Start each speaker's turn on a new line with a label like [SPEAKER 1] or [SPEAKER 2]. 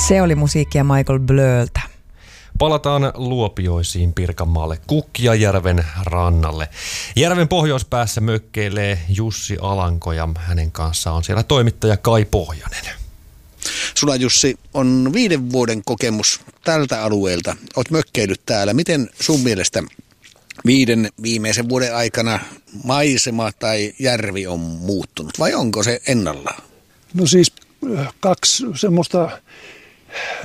[SPEAKER 1] Se oli musiikkia Michael Blöltä.
[SPEAKER 2] Palataan Luopioisiin Pirkanmaalle Kukkijajärven rannalle. Järven pohjoispäässä mökkeilee Jussi Alanko ja hänen kanssaan on siellä toimittaja Kai Pohjonen.
[SPEAKER 3] Sulla, Jussi, on 5 vuoden kokemus tältä alueelta. Olet mökkeillyt täällä. Miten sun mielestä 5 viimeisen vuoden aikana maisema tai järvi on muuttunut vai onko se ennallaan?
[SPEAKER 4] No siis 2 semmoista